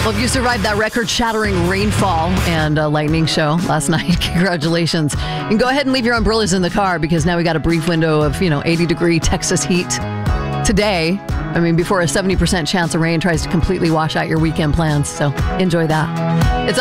Well, if you survived that record-shattering rainfall and lightning show last night, congratulations. You can go ahead and leave your umbrellas in the car because now we got a brief window of, 80-degree Texas heat today. I mean, before a 70% chance of rain tries to completely wash out your weekend plans. So enjoy that. It's